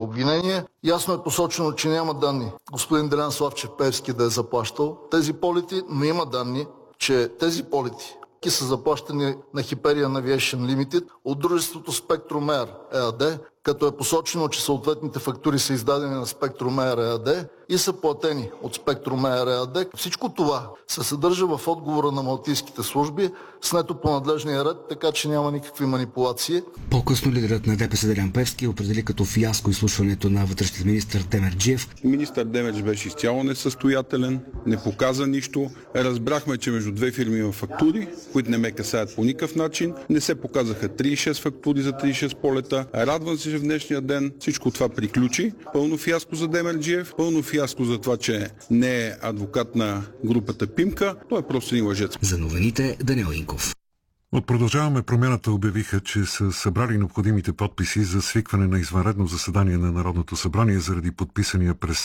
обвинение. Ясно е посочено, че няма данни господин Делян Славчев Пеевски да е заплащал тези полети, но има данни, че тези полети са заплащани на Hyperion Aviation Limited от дружеството Spectrum Air ЕАД, като е посочено, че съответните фактури са издадени на Spectrum Air ЕАД и са платени от Spectrum Air ЕАД. Всичко това се съдържа в отговора на малтийските служби, снето по надлежния ред, така че няма никакви манипулации. По-късно лидерът на ДПС Делян Пеевски определи като фиаско изслушването на вътрешния министър Демерджиев. Министър Демерджиев беше изцяло несъстоятелен, не показа нищо. Разбрахме, че между две фирми има фактури, които не ме касаят по никакъв начин. Не се показаха 36 фактури за 36 полета. Радвам се, че в днешния ден всичко това приключи. Пълно фиаско за Демерджиев, пълно фиаско за това, че не е адвокат на групата Пимка. Той е просто един лъжец. За новините Даниел Инков. От Продължаваме промяната обявиха, че са събрали необходимите подписи за свикване на извънредно заседание на Народното събрание заради подписания през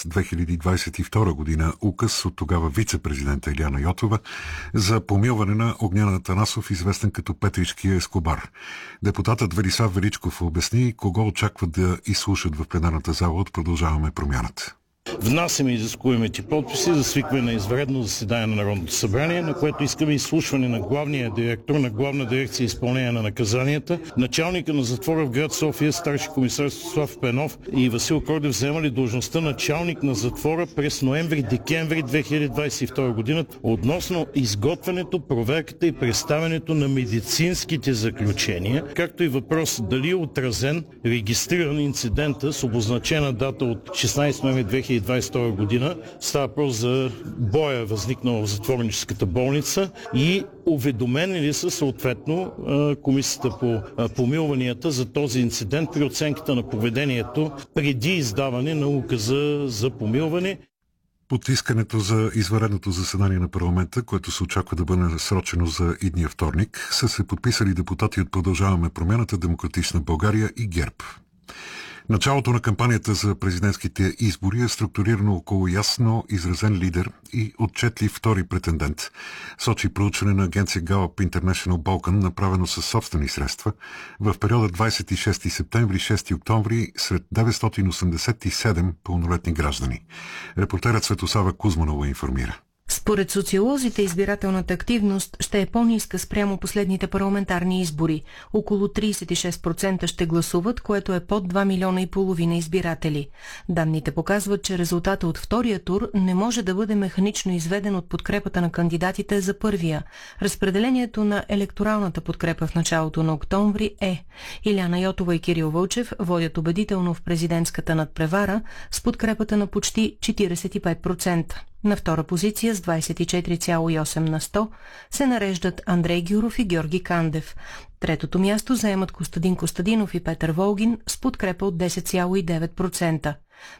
2022 година указ от тогава вице-президента Илияна Йотова за помилване на Огнян Атанасов, известен като Петричкия Ескобар. Депутатът Велислав Величков обясни кого очакват да изслушат в пленарната зала от Продължаваме промяната. Внасяме изискуемите подписи за свикване на извънредно заседание на Народното събрание, на което искаме изслушване на главния директор на Главна дирекция изпълнение на наказанията, началника на затвора в град София, старши комисар Слав Пенов и Васил Кордев вземали длъжността началник на затвора през ноември-декември 2022 година относно изготвянето, проверката и представянето на медицинските заключения, както и въпрос дали е отразен регистриран инцидента с обозначена дата от 16 ноември 2022 година. Става въпрос за боя, възникнал в затворническата болница, и уведомени ли са съответно комисията по помилванията за този инцидент при оценката на поведението преди издаване на указа за помилване. Под искането за извънредното заседание на парламента, което се очаква да бъде насрочено за идния вторник, са се подписали депутати от Продължаваме промяната, Демократична България и ГЕРБ. Началото на кампанията за президентските избори е структурирано около ясно изразен лидер и отчетлив втори претендент, сочи проучване на агенция Gallup International Balkan, направено със собствени средства в периода 26 септември – 6 октомври сред 987 пълнолетни граждани. Репортерът Светослава Кузманова информира. Според социолозите, избирателната активност ще е по-ниска спрямо последните парламентарни избори. Около 36% ще гласуват, което е под 2,5 милиона избиратели. Данните показват, че резултатът от втория тур не може да бъде механично изведен от подкрепата на кандидатите за първия. Разпределението на електоралната подкрепа в началото на октомври е: Илияна Йотова и Кирил Вълчев водят убедително в президентската надпревара с подкрепата на почти 45%. На втора позиция с 24,8 на 100 се нареждат Андрей Гюров и Георги Кандев. Третото място заемат Костадин Костадинов и Петър Волгин с подкрепа от 10,9%.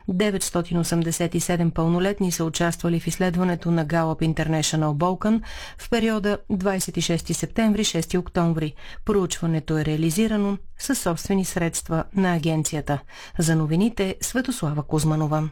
987 пълнолетни са участвали в изследването на Gallup International Balkan в периода 26 септември – 6 октомври. Проучването е реализирано със собствени средства на агенцията. За новините Светослава Кузманова.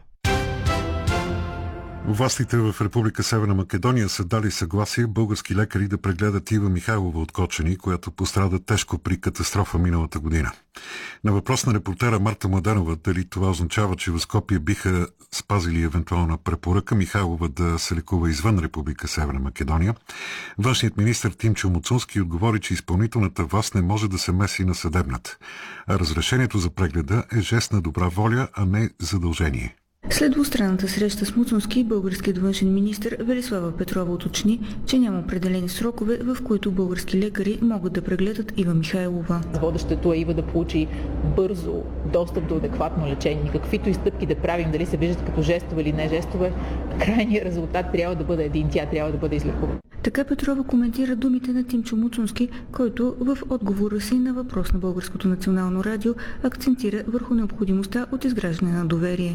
Властите в Република Северна Македония са дали съгласие български лекари да прегледат Ива Михайлова от Кочани, която пострада тежко при катастрофа миналата година. На въпрос на репортера Марта Младенова дали това означава, че в Скопие биха спазили евентуална препоръка Михайлова да се лекува извън Република Северна Македония, външният министър Тимчо Муцунски отговори, че изпълнителната власт не може да се меси на съдебната, а разрешението за прегледа е жест на добра воля, а не задължение. След двустранната среща с Муцунски, българският външен министър Велислава Петрова уточни, че няма определени срокове, в които български лекари могат да прегледат Ива Михайлова. Водещето е Ива да получи бързо достъп до адекватно лечение. Каквито и стъпки да правим, дали се виждат като жестове или не жестове, крайният резултат трябва да бъде един, тя трябва да бъде излекувана. Така Петрова коментира думите на Тимчо Муцунски, който в отговора си на въпрос на Българското национално радио акцентира върху необходимостта от изграждане на доверие.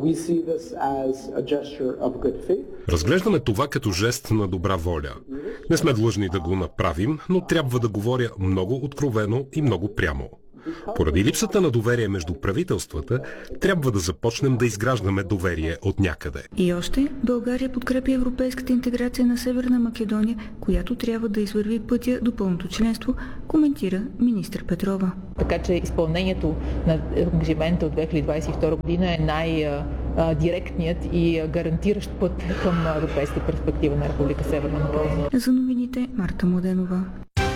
Разглеждаме това като жест на добра воля. Не сме длъжни да го направим, но трябва да говоря много откровено и много прямо. Поради липсата на доверие между правителствата, трябва да започнем да изграждаме доверие от някъде. И още, България подкрепя европейската интеграция на Северна Македония, която трябва да извърви пътя до пълното членство, коментира министър Петрова. Така че изпълнението на ангажимента от 2022 година е най-директният и гарантиращ път към европейска перспектива на Република Северна Македония. За новините Марта Младенова.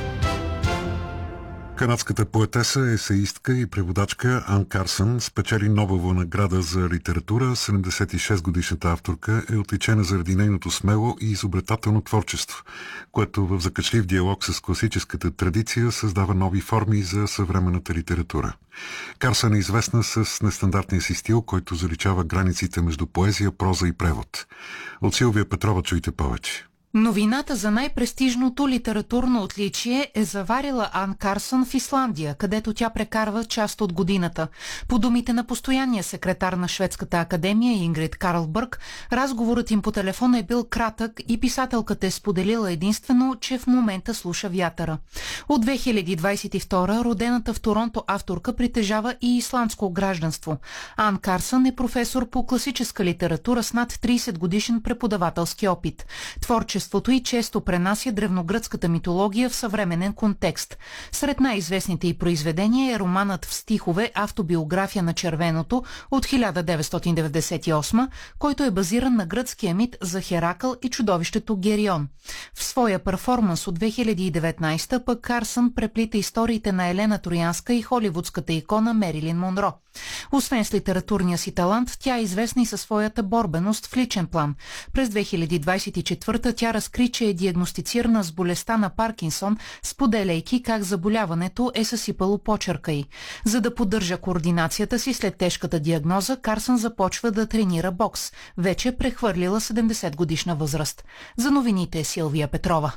Канадската поетеса, есеистка и преводачка Ан Карсън спечели Нобелова награда за литература. 76-годишната авторка е отличена заради нейното смело и изобретателно творчество, което в закачлив диалог с класическата традиция създава нови форми за съвременната литература. Карсън е известна с нестандартния си стил, който заличава границите между поезия, проза и превод. От Силвия Петрова чуйте повече. Новината за най-престижното литературно отличие е заварила Ан Карсън в Исландия, където тя прекарва част от годината. По думите на постоянния секретар на Шведската академия Ингрид Карлбърг, разговорът им по телефона е бил кратък и писателката е споделила единствено, че в момента слуша вятъра. От 2022 родената в Торонто авторка притежава и исландско гражданство. Ан Карсън е професор по класическа литература с над 30 годишен преподавателски опит. Творчеството и често пренася древногръцката митология в съвременен контекст. Сред най-известните й произведения е романът в стихове «Автобиография на червеното» от 1998, който е базиран на гръцкия мит за Херакъл и чудовището Герион. В своя перформанс от 2019 пък Карсън преплита историите на Елена Троянска и холивудската икона Мерилин Монро. Освен с литературния си талант, тя е известна и със своята борбеност в личен план. През 2024 тя разкри, че е диагностицирана с болестта на Паркинсон, споделяйки как заболяването е съсипало почерка й. За да поддържа координацията си след тежката диагноза, Карсън започва да тренира бокс, вече прехвърлила 70 годишна възраст. За новините Силвия Петрова.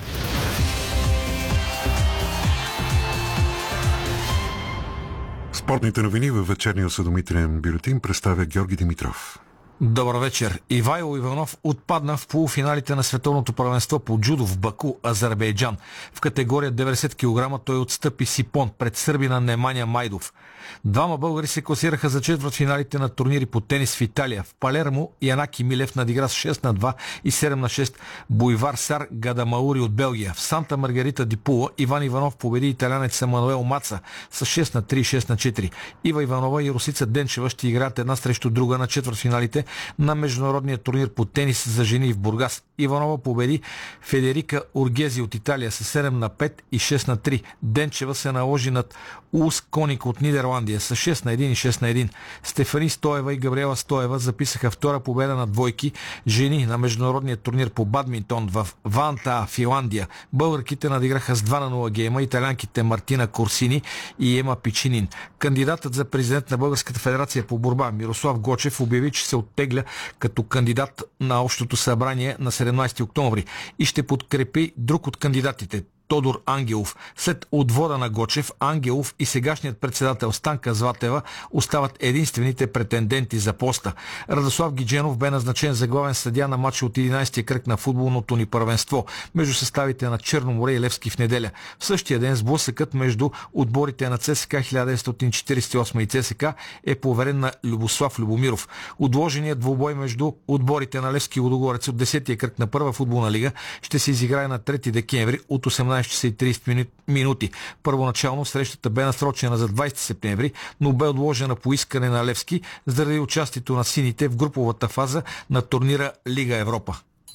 Спортните новини във вечерния осведомителен бюлетин представя Георги Димитров. Добър вечер. Ивайло Иванов отпадна в полуфиналите на световното първенство по джудо в Баку, Азербайджан. В категория 90 кг той отстъпи Сипон пред сърбина Неманя Майдов. Двама българи се класираха за четвъртфиналите на турнири по тенис в Италия. В Палермо Янаки Милев надигра с 6-2 и 7-6 Буйвар Сар Гадамаури от Белгия. В Санта Маргарита ди Пула Иван Иванов победи италянеца Мануел Маца с 6-3 и 6-4. Ива Иванова и Русица Денчева ще играят една срещу друга на четвъртфиналите на международния турнир по тенис за жени в Бургас. Иванова победи Федерика Ургези от Италия с 7-5 и 6-3. Денчева се наложи над Ус Коник от Нидерландия с 6-1 и 6-1. Стефани Стоева и Габриела Стоева записаха втора победа на двойки жени на международния турнир по бадминтон в Вантаа, Финландия. Българките надиграха с 2-0 гейма италянките Мартина Корсини и Ема Пичинин. Кандидатът за президент на Българската федерация по борба Мирослав Гочев обяви, че се оттегля като кандидат на общото събрание на 17 октомври и ще подкрепи друг от кандидатите – Тодор Ангелов. След отвода на Гочев, Ангелов и сегашният председател Станка Златева остават единствените претенденти за поста. Радослав Гидженов бе назначен за главен съдия на матча от 11-я кръг на футболното ни първенство между съставите на Черно море и Левски в неделя. В същия ден сблъсъкът между отборите на ЦСКА 1948 и ЦСКА е поверен на Любослав Любомиров. Отложеният двубой между отборите на Левски и Лудогорец от 10-я кръг на първа футболна лига ще се изиграе на 3 декември от 18 часа и 30 минути. Първоначално срещата бе насрочена за 20 септември, но бе отложена по искане на Левски заради участието на сините в груповата фаза на турнира Лига Европа.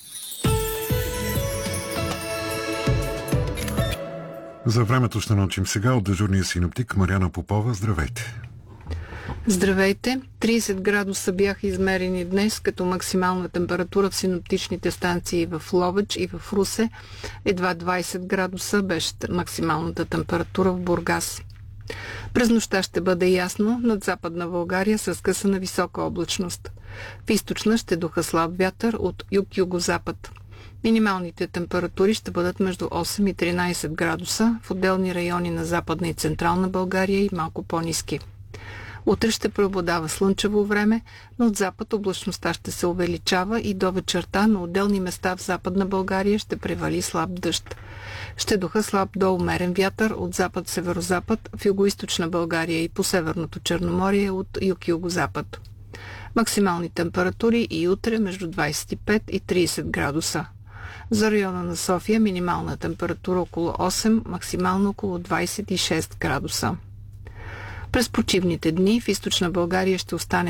За времето ще научим сега от дежурния синоптик Мариана Попова. Здравейте! Здравейте! 30 градуса бяха измерени днес, като максимална температура в синоптичните станции в Ловеч и в Русе. Едва 20 градуса беше максималната температура в Бургас. През нощта ще бъде ясно над Западна България с късана висока облачност. В източна ще духа слаб вятър от юг-югозапад. Минималните температури ще бъдат между 8 и 13 градуса, в отделни райони на Западна и Централна България и малко по-ниски. Утре ще преобладава слънчево време, но от запад облачността ще се увеличава и до вечерта на отделни места в Западна България ще превали слаб дъжд. Ще духа слаб до умерен вятър от запад-северозапад в югоизточна България и по Северното Черноморие от юг-югозапад. Максимални температури и утре между 25 и 30 градуса. За района на София минимална температура около 8, максимално около 26 градуса. През почивните дни в източна България ще остане